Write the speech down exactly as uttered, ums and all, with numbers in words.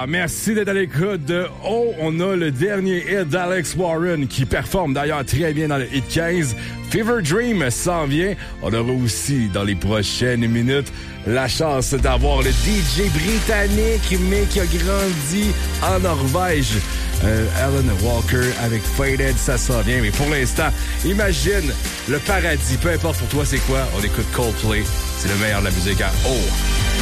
Ah, merci d'être à l'écoute de Oh, on a le dernier hit d'Alex Warren qui performe d'ailleurs très bien dans le hit quinze. Fever Dream s'en vient. On aura aussi dans les prochaines minutes la chance d'avoir le D J britannique mais qui a grandi en Norvège. Euh, Alan Walker avec Faded, ça s'en vient. Mais pour l'instant, imagine le paradis. Peu importe pour toi c'est quoi, on écoute Coldplay. C'est le meilleur de la musique à Oh!